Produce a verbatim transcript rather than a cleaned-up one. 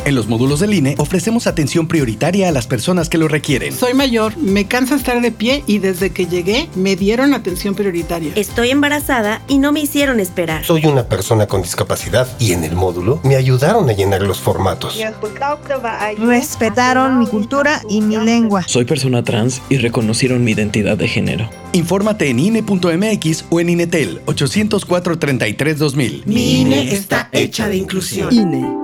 En los módulos del I N E ofrecemos atención prioritaria a las personas que lo requieren. Soy mayor, me cansa estar de pie y desde que llegué me dieron atención prioritaria. Estoy embarazada y no me hicieron esperar. Soy una persona con discapacidad y en el módulo me ayudaron a llenar los formatos. Respetaron mi cultura y mi lengua. Soy persona trans y reconocieron mi identidad de género. Infórmate en I N E punto M X o en INETEL ochocientos cuatro, treinta y tres, dos mil. Mi I N E está hecha de inclusión. I N E.